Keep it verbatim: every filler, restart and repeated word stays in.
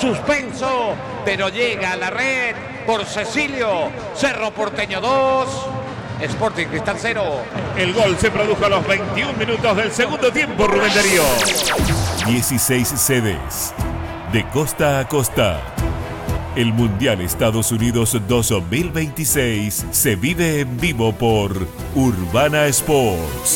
suspenso, pero llega a la red por Cecilio. Cerro Porteño dos, Sporting Cristal cero. El gol se produjo a los veintiún minutos del segundo tiempo, Rubén Darío. dieciséis sedes, de costa a costa. El Mundial Estados Unidos dos mil veintiséis se vive en vivo por Urbana Sports.